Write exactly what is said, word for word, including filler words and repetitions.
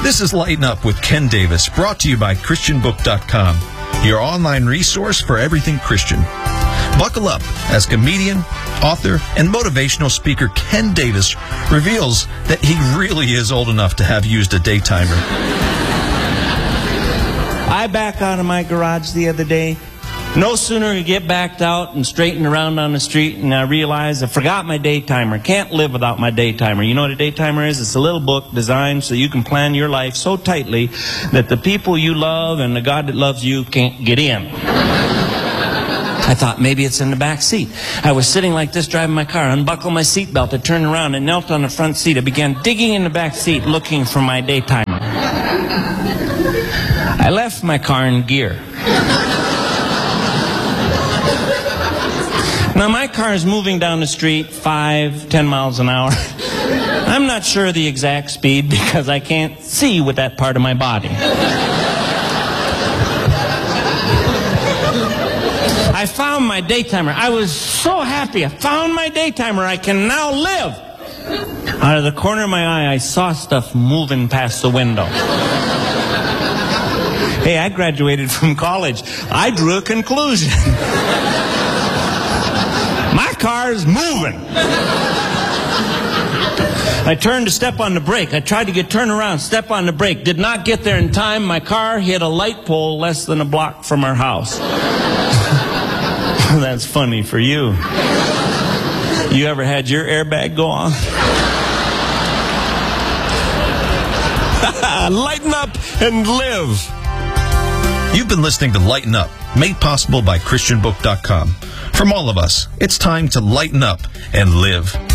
This is Lighten Up with Ken Davis, brought to you by Christian Book dot com, your online resource for everything Christian. Buckle up as comedian, author, and motivational speaker Ken Davis reveals that he really is old enough to have used a daytimer. I back out of my garage the other day. No sooner you get backed out and straightened around on the street, and I realize I forgot my daytimer. Can't live without my daytimer. You know what a daytimer is? It's a little book designed so you can plan your life so tightly that the people you love and the God that loves you can't get in. I thought maybe it's in the back seat. I was sitting like this driving my car, unbuckled my seatbelt, I turned around and knelt on the front seat. I began digging in the back seat looking for my daytimer. I left my car in gear. Now, my car is moving down the street five, ten miles an hour. I'm not sure the exact speed because I can't see with that part of my body. I found my daytimer. I was so happy. I found my daytimer. I can now live. Out of the corner of my eye, I saw stuff moving past the window. Hey, I graduated from college. I drew a conclusion. My car's moving. I turned to step on the brake. I tried to get turned around, step on the brake. Did not get there in time. My car hit a light pole less than a block from our house. That's funny for you. You ever had your airbag go off? Lighten up and live. You've been listening to Lighten Up, made possible by Christian Book dot com. From all of us, it's time to lighten up and live.